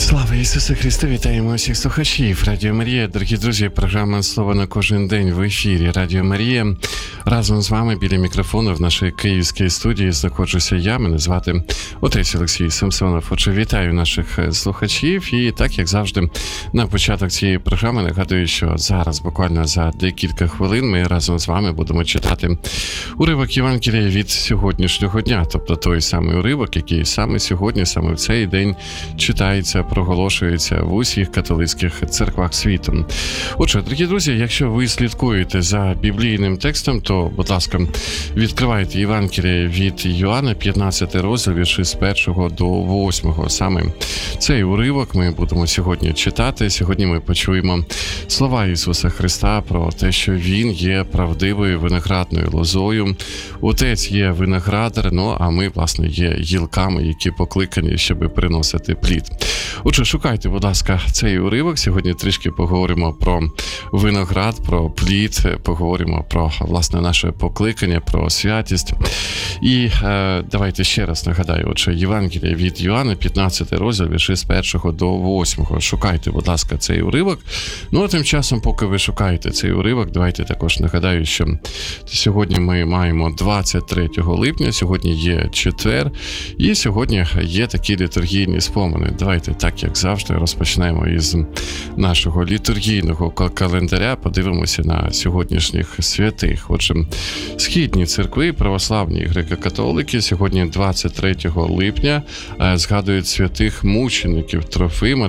Слава Ісусу Христу! Вітаємо усіх слухачів Радіо Марія. Дорогі друзі, програма «Слово на кожен день» в ефірі Радіо Марія. Разом з вами біля мікрофону в нашій київській студії знаходжуся я. Мене звати отець Олексій Самсонов. Отже, вітаю наших слухачів. І так, як завжди, на початок цієї програми нагадую, що зараз, буквально за декілька хвилин, ми разом з вами будемо читати уривок Євангелія від сьогоднішнього дня. Тобто той самий уривок, який саме сьогодні, саме в цей день читається, проголошується в усіх католицьких церквах світу. Отже, дорогі друзі, якщо ви слідкуєте за біблійним текстом, то, будь ласка, відкривайте Євангеліє від Йоанна, 15 розділ, вірші з 1 до 8. Саме цей уривок ми будемо сьогодні читати. Сьогодні ми почуємо слова Ісуса Христа про те, що Він є правдивою виноградною лозою. Отець є виноградар, а ми, власне, є гілками, які покликані, щоб приносити плід. Отже, шукайте, будь ласка, цей уривок. Сьогодні трішки поговоримо про виноград, про плід, поговоримо про, власне, наше покликання, про святість. І давайте ще раз нагадаю, отже, Євангеліє від Йоанна, 15 розділ, вірші з 1 до 8. Шукайте, будь ласка, цей уривок. А тим часом, поки ви шукаєте цей уривок, давайте також нагадаю, що сьогодні ми маємо 23 липня, сьогодні є четвер, і сьогодні є такі літургійні спомини. Давайте, так як завжди, розпочнемо із нашого літургійного календаря, подивимося на сьогоднішніх святих. Отже, східні церкви, православні і греко-католики сьогодні 23 липня згадують святих мучеників Трофима,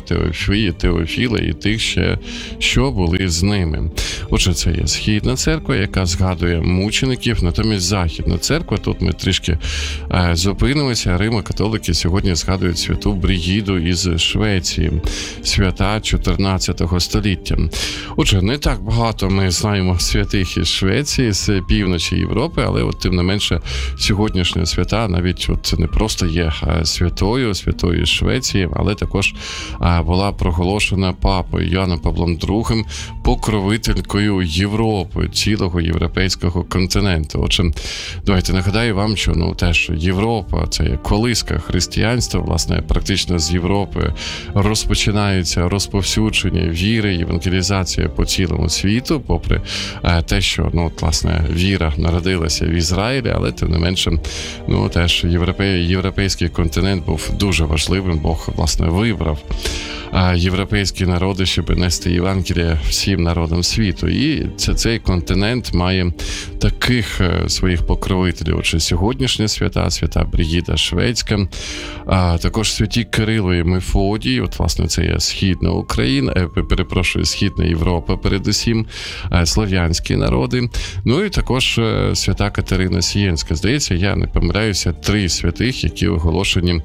Теофіла і тих ще, що були з ними. Отже, це є східна церква, яка згадує мучеників, натомість західна церква, тут ми трішки зупинимося, римо-католики сьогодні згадують святу Бригіду із Швеції, свята 14 століття. Отже, не так багато ми знаємо святих із Швеції, з півночі Європи, але тим не менше сьогоднішня свята навіть не просто є святою Швеції, але також була проголошена папою Йоанном Павлом II покровителькою Європи, цілого європейського континенту. Отже, давайте нагадаю вам, що теж Європа – це є колиска християнства, власне, практично з Європи розпочинається розповсюдження віри, євангелізація по цілому світу, попри те, що, власне, віра народилася в Ізраїлі, але тим не менше, теж європейський континент був дуже важливим, Бог, власне, вибрав європейські народи, щоб нести Євангеліє всім народам світу. І цей континент має таких своїх покровителів. Отже, сьогоднішня свята Бригіда Шведська, також святі Кирило і Мефодій, власне, це є Східна Україна, Східна Європа, передусім, слов'янські народи. І також свята Катерина Сієнська. Здається, я не помиляюся, 3 святих, які оголошені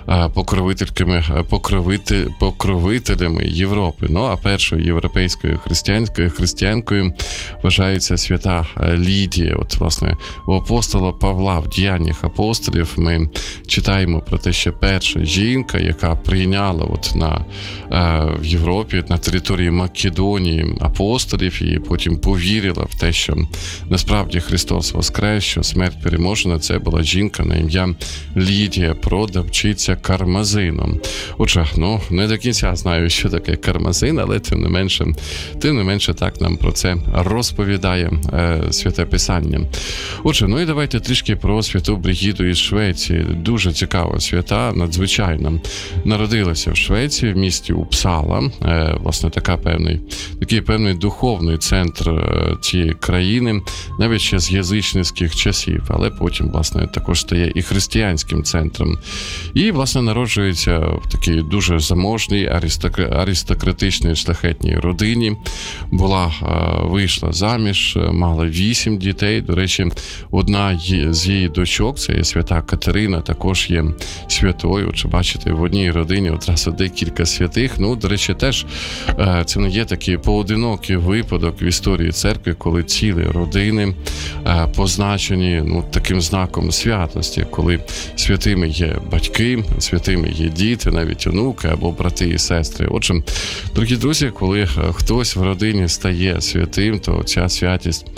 покровителями Європи. А першою європейською християнкою вважається свята Лідія. Власне, у апостола Павла в Діяннях апостолів ми читаємо про те, що перша жінка, яка прийняла в Європі, на території Македонії апостолів, і потім повірила в те, що насправді Христос воскрес, що смерть переможена, це була жінка на ім'я Лідія, продавчиця кармазином. Отже, не до кінця знаю, що таке кармазин, але тим не менше так нам про це розповідає Святе Писання. Отже, і давайте трішки про святу Бригіду із Швеції. Дуже цікава свята, надзвичайно. Народилася в Швеції, в місті Упсала. Власне, такий певний духовний центр цієї країни, навіть ще з язичницьких часів, але потім, власне, також стає і християнським центром. І, власне, народжується в такій дуже заможній, аристократичній, шляхетній родині. Вийшла заміж, мала 8 дітей. До речі, одна з її дочок, це є свята Катерина, також є святою. Отже, бачите, в одній родині одразу декілька святих. До речі, теж це не є такий поодинокий випадок в історії церкви, коли цілі родини позначені таким знаком святості, коли святими є батьки, святими є діти, навіть онуки або брати і сестри. Отже, дорогі друзі, коли хтось в родині стає святим, то ця святість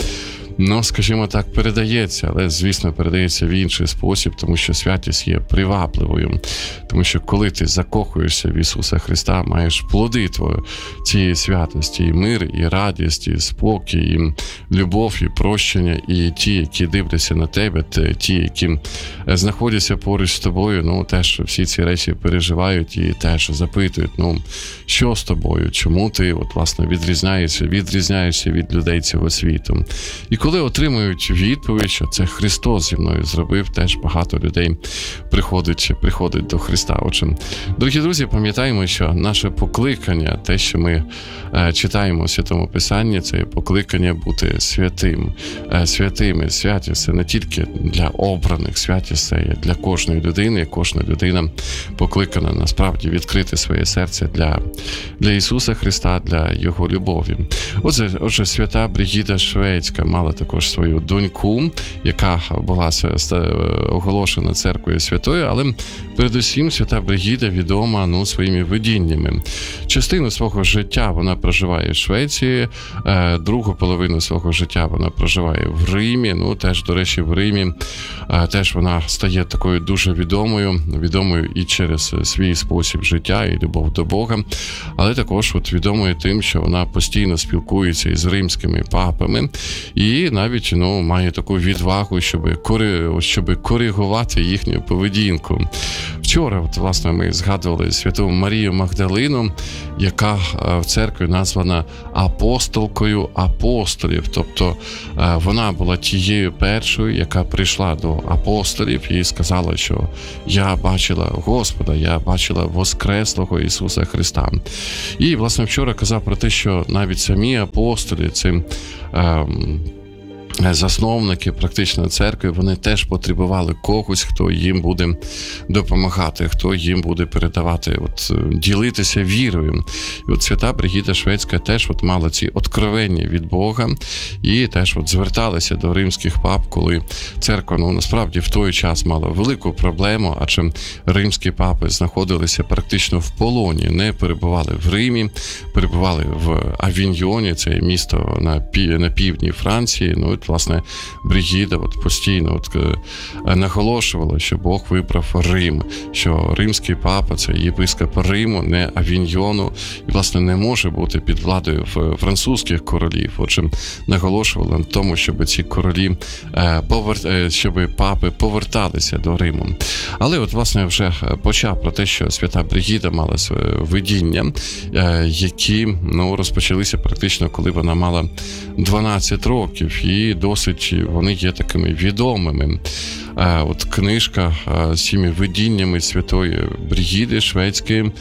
ну, скажімо так, передається, але, звісно, передається в інший спосіб, тому що святість є привабливою. Тому що коли ти закохуєшся в Ісуса Христа, маєш плоди цієї святості, і мир, і радість, і спокій, і любов, і прощення, і ті, які дивляться на тебе, ті, які знаходяться поруч з тобою, ну, теж всі ці речі переживають і теж запитують, ну, що з тобою, чому ти, от, власне, відрізняєшся від людей цього світу. І коли отримують відповідь, що це Христос зі мною зробив, теж багато людей приходить до Христа. Отже, дорогі друзі, пам'ятаємо, що наше покликання, те, що ми читаємо в Святому Писанні, це покликання бути святими. Святість – це не тільки для обраних, святість – це є для кожної людини. Кожна людина покликана насправді відкрити своє серце для Ісуса Христа, для Його любові. Отже, свята Бригіда Шведська мала також свою доньку, яка була оголошена церквою святою, але передусім свята Бригіда відома своїми видіннями. Частину свого життя вона проживає в Швеції, другу половину свого життя вона проживає в Римі. Теж, до речі, в Римі теж вона стає такою дуже відомою і через свій спосіб життя і любов до Бога, але також відомою тим, що вона постійно спілкується із римськими папами і навіть має таку відвагу, щоб коригувати їхню поведінку. Вчора, власне, ми згадували святу Марію Магдалину, яка в церкві названа апостолкою апостолів. Тобто вона була тією першою, яка прийшла до апостолів і сказала, що я бачила Господа, я бачила воскреслого Ісуса Христа. І, власне, вчора казав про те, що навіть самі апостоли, це засновники практично церкви, вони теж потребували когось, хто їм буде допомагати, хто їм буде передавати, ділитися вірою. І свята Бригіда Шведська теж мала ці откровення від Бога і теж зверталася до римських пап, коли церква, насправді в той час мала велику проблему, адже римські папи знаходилися практично в полоні, не перебували в Римі, перебували в Авіньйоні, це місто на півдні Франції. Власне, Бригіда постійно наголошувала, що Бог вибрав Рим, що римський папа – це єпископ Риму, не Авіньйону, і, власне, не може бути під владою французьких королів. Отже, наголошувала на тому, щоб ці королі, щоб папи поверталися до Риму. Але, власне, вже почав про те, що свята Бригіда мала видіння, які, розпочалися практично, коли вона мала 12 років, і досить вони є такими відомими. Книжка з цими видіннями святої Бригіди Шведської,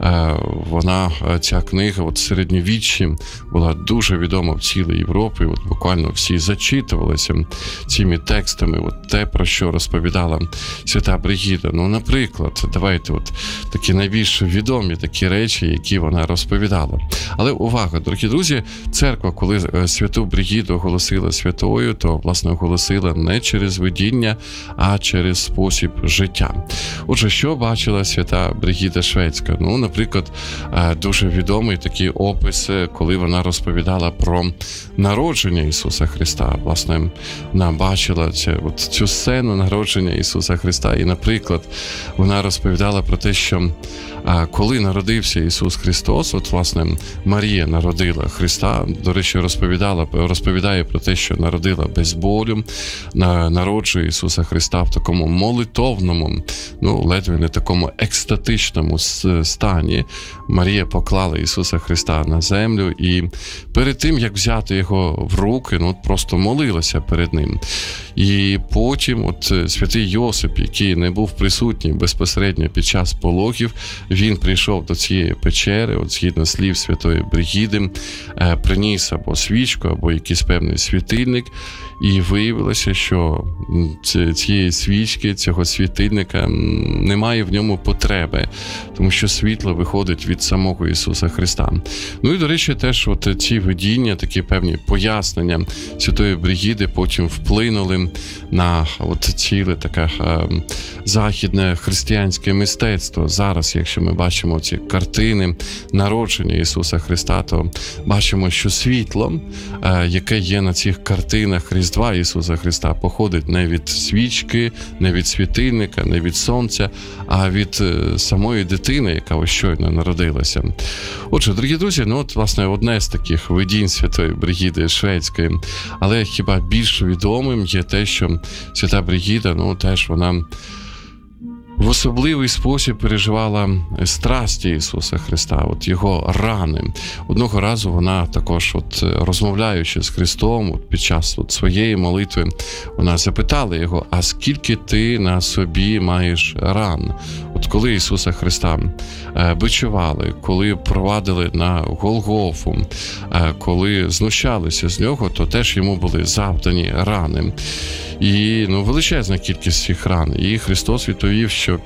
ця книга в середньовіччі була дуже відома в цілій Європі, буквально всі зачитувалися цими текстами, те, про що розповідала свята Бригіда. Наприклад, давайте такі найбільш відомі такі речі, які вона розповідала. Але увага, дорогі друзі, церква, коли святу Бригіду оголосила святою, то, власне, оголосила не через видіння, а через спосіб життя. Отже, що бачила свята Бригіда Шведська? Наприклад, дуже відомий такий опис, коли вона розповідала про народження Ісуса Христа. Власне, вона бачила цю сцену народження Ісуса Христа. І, наприклад, вона розповідала про те, що коли народився Ісус Христос, власне, Марія народила Христа, до речі, розповідає про те, що народила без болю, народжує Ісуса Христа в такому молитовному, ледве не такому екстатичному стані. Марія поклала Ісуса Христа на землю і перед тим, як взяти його в руки, просто молилася перед ним. І потім святий Йосип, який не був присутній безпосередньо під час пологів, він прийшов до цієї печери, згідно слів святої Бригіди, приніс або свічку, або якийсь певний світильник, і виявилося, що цієї свічки, цього світильника, немає в ньому потреби, тому що світло виходить від самого Ісуса Христа. Ну і, до речі, теж от ці видіння, такі певні пояснення Святої Бригіди потім вплинули на от ціле таке західне християнське мистецтво. Зараз, якщо ми бачимо ці картини народження Ісуса Христа, то бачимо, що світло, яке є на цих картинах Різдва Ісуса Христа, походить не від свічки, не від світильника, не від сонця, а від самої дитини, яка ось щойно народилася. Отже, дорогі друзі, ну от, власне, одне з таких видінь Святої Бригіди Шведської, але хіба більш відомим є те, що Свята Бригіда, ну теж вона в особливий спосіб переживала страсті Ісуса Христа, от його рани. Одного разу вона також, от розмовляючи з Христом, от під час от своєї молитви, вона запитала його: а скільки ти на собі маєш ран? От коли Ісуса Христа бичували, коли провадили на Голгофу, коли знущалися з нього, то теж йому були завдані рани. І величезна кількість цих ран. І Христос відповів, що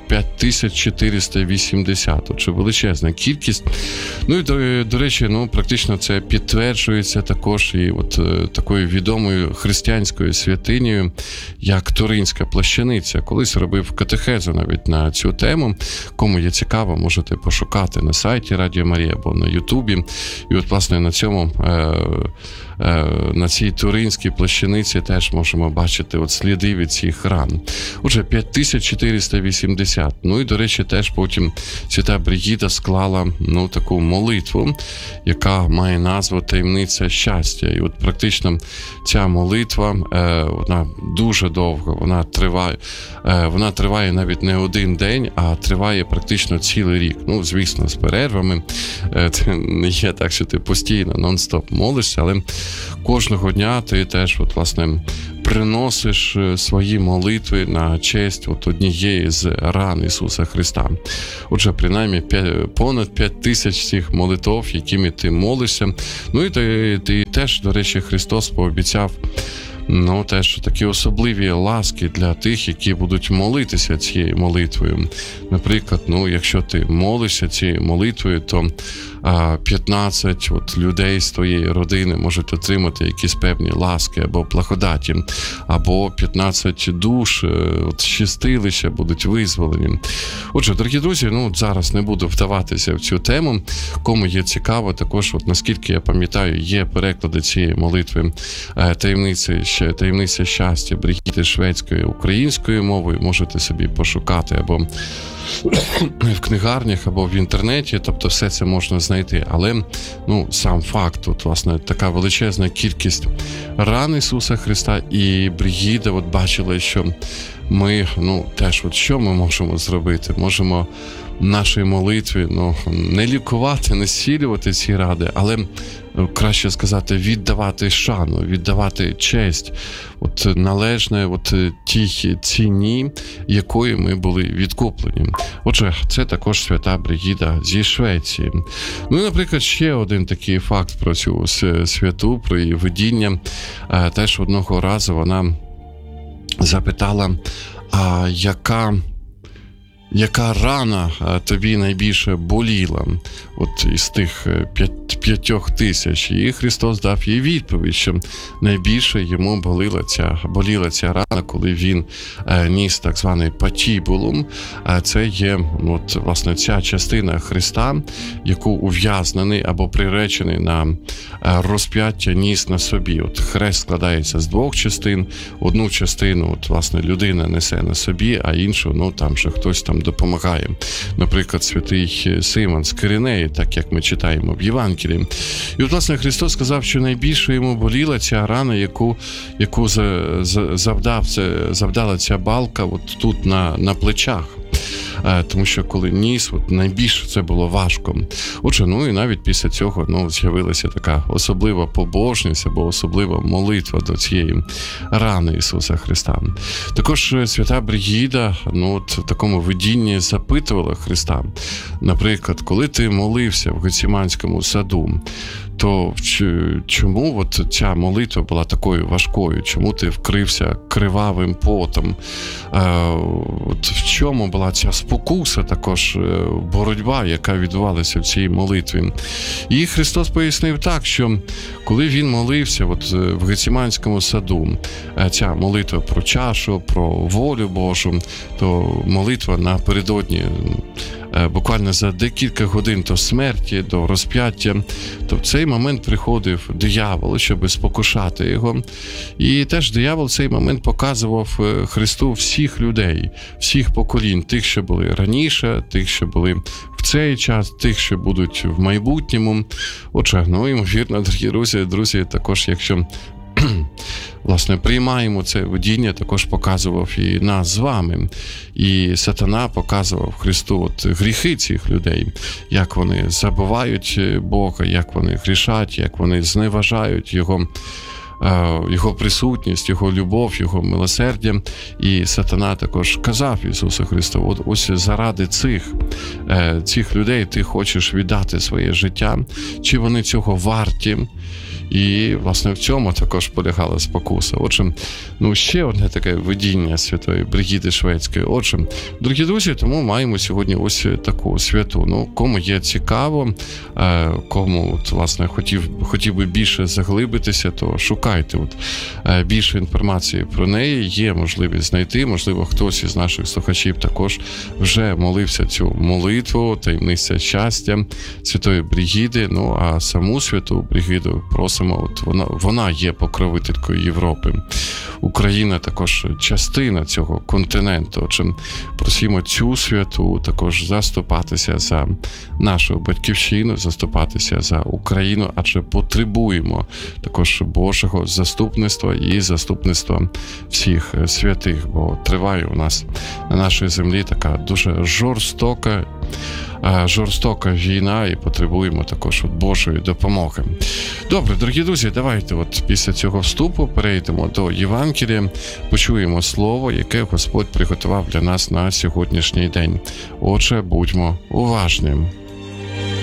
5480. Отже, величезна кількість. Ну і, до речі, практично це підтверджується також і от такою відомою християнською святинею, як Туринська плащаниця. Колись робив катехезу навіть на цю тему. Кому є цікаво, можете пошукати на сайті Радіо Марія або на Ютубі. І от, власне, на цій Туринській плащаниці теж можемо бачити от сліди від цих ран. Отже, 5480. Ну і, до речі, теж потім Свята Бригіда склала таку молитву, яка має назву «Таємниця щастя». І от практично ця молитва, вона дуже довго, вона триває навіть не один день, а триває практично цілий рік. Ну, звісно, з перервами. Це не є так, що ти постійно, нон-стоп молишся, але кожного дня ти теж, от, власне, приносиш свої молитви на честь от однієї з ран Ісуса Христа. Отже, принаймні понад 5000 цих молитов, якими ти молишся. Ну і ти теж, до речі, Христос пообіцяв теж такі особливі ласки для тих, які будуть молитися цією молитвою. Наприклад, якщо ти молишся цією молитвою, то 15 людей з твоєї родини можуть отримати якісь певні ласки або благодаті, або 15 душ чистилища будуть визволені. Отже, дорогі друзі, зараз не буду вдаватися в цю тему. Кому є цікаво, також, наскільки я пам'ятаю, є переклади цієї молитви «Таємниця щастя» Бригіди Шведської українською мовою. Можете собі пошукати або в книгарнях, або в інтернеті, тобто все це можна знайти. Але, сам факт, от, власне, така величезна кількість ран Ісуса Христа, і Бригіда бачила, що ми, теж, що ми можемо зробити? Можемо в нашій молитві, не лікувати, не зцілювати ці ради, але, краще сказати, віддавати шану, віддавати честь, належне тій ціні, якою ми були відкуплені. Отже, це також Свята Бригіда зі Швеції. І, наприклад, ще один такий факт про цю святу, про її видіння. Теж одного разу вона запитала: а яка рана тобі найбільше боліла із тих 5000? І Христос дав їй відповідь, що найбільше йому боліла ця рана, коли він ніс так званий патібулум. Це є, власне, ця частина Христа, яку ув'язнений або приречений на розп'яття ніс на собі. Хрест складається з двох частин. Одну частину, власне, людина несе на собі, а іншу, там же хтось там допомагає. Наприклад, святий Симон з Киринеї, так як ми читаємо в Євангелії. І, власне, Христос сказав, що найбільше йому боліла ця рана, яку завдала ця балка тут на плечах. Тому що коли ніс, найбільше це було важко. Отже, і навіть після цього з'явилася така особлива побожність або особлива молитва до цієї рани Ісуса Христа. Також Свята Бригіда в такому видінні запитувала Христа: наприклад, коли ти молився в Гециманському саду, то чому от ця молитва була такою важкою? Чому ти вкрився кривавим потом? От в чому була ця спокуса, також боротьба, яка відбувалася в цій молитві? І Христос пояснив так, що коли він молився от в Гециманському саду, ця молитва про чашу, про волю Божу, то молитва напередодні, буквально за декілька годин до смерті, до розп'яття, то в цей момент приходив диявол, щоб спокушати його. І теж диявол в цей момент показував Христу всіх людей, всіх поколінь, тих, що були раніше, тих, що були в цей час, тих, що будуть в майбутньому. Отже, ймовірно, дорогі друзі, також якщо власне, приймаємо це видіння, також показував і нас з вами. І сатана показував Христу от гріхи цих людей, як вони забувають Бога, як вони грішать, як вони зневажають Його присутність, Його любов, Його милосердя. І сатана також казав Ісусу Христу, от ось заради цих людей ти хочеш віддати своє життя, чи вони цього варті? І, власне, в цьому також полягала спокуса. Отже, ще одне таке видіння святої Бригіди Шведської. Отже, дорогі друзі, тому маємо сьогодні ось таку святу. Кому є цікаво, кому, власне, хотів би більше заглибитися, то шукайте більше інформації про неї. Є можливість знайти, можливо, хтось із наших слухачів також вже молився цю молитву, таємниця щастя святої Бригіди. А саму святу Бригіду просимо, вона є покровителькою Європи. Україна також частина цього континенту. Отже, просимо цю святу також заступатися за нашу батьківщину, заступатися за Україну, адже потребуємо також Божого заступництва і заступництва всіх святих, бо триває у нас на нашій землі така дуже жорстока війна, і потребуємо також Божої допомоги. Добре, дорогі друзі, давайте після цього вступу перейдемо до Євангелія, почуємо слово, яке Господь приготував для нас на сьогоднішній день. Отже, будьмо уважні.